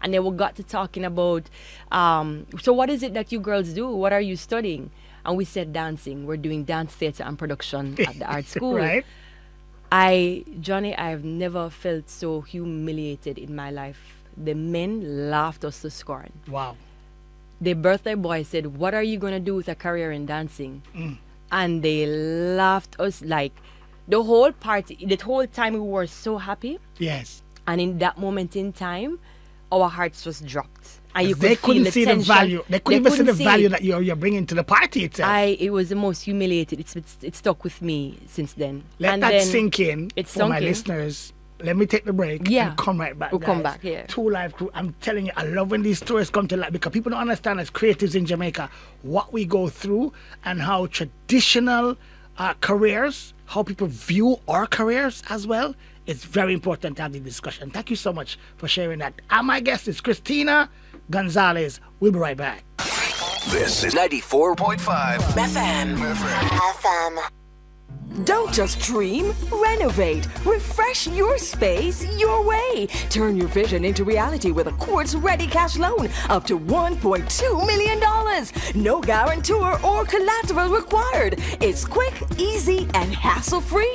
And then we got to talking about, so what is it that you girls do? What are you studying? And we said dancing. We're doing dance theater and production at the art school. Right. Johnny, I have never felt so humiliated in my life. The men laughed us to scorn. Wow. The birthday boy said, what are you going to do with a career in dancing? And they laughed us like the whole party, the whole time we were so happy. Yes. And in that moment in time, our hearts just dropped. And you could They couldn't feel see the tension. value. They couldn't even see the see value it. that you're bringing to the party itself. It was the most humiliated. It's stuck with me since then. Let and that then sink in it's for sunk my in. listeners. Let me take the break and come right back. We'll guys. come back, yeah. True Life Crew. I'm telling you, I love when these stories come to light because people don't understand as creatives in Jamaica what we go through and how traditional careers, how people view our careers as well. It's very important to have the discussion. Thank you so much for sharing that. And my guest is Christina Gonzalez. We'll be right back. This is 94.5 FM. Don't just dream, renovate. Refresh your space your way. Turn your vision into reality with a Quartz Ready Cash Loan up to $1.2 million. No guarantor or collateral required. It's quick, easy, and hassle-free.